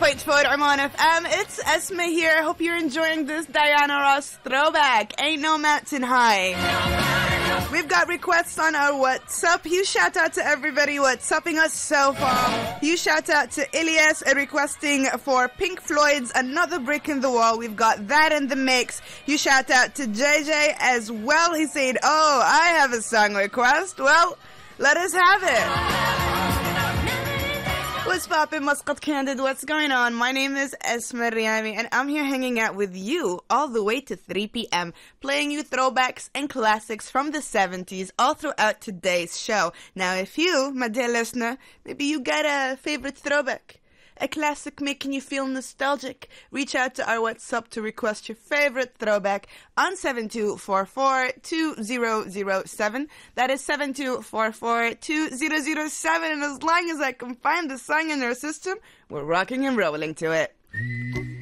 101.4 Oman FM. It's Esma here. Hope you're enjoying this Diana Ross throwback. Ain't No Mountain High. We've got requests on our WhatsApp. Huge shout out to everybody WhatsApping us so far. Huge shout out to Elias requesting for Pink Floyd's Another Brick in the Wall. We've got that in the mix. Huge shout out to JJ as well. He said, oh, I have a song request. Well, let us have it. What's poppin', Muscat Candid? What's going on? My name is Esma Riami, and I'm here hanging out with you all the way to 3 p.m., playing you throwbacks and classics from the 70s all throughout today's show. Now, if you, my dear listener, maybe you got a favorite throwback, a classic making you feel nostalgic, reach out to our WhatsApp to request your favorite throwback on 7244-2007. That is 7244-2007. And as long as I can find the song in our system, we're rocking and rolling to it.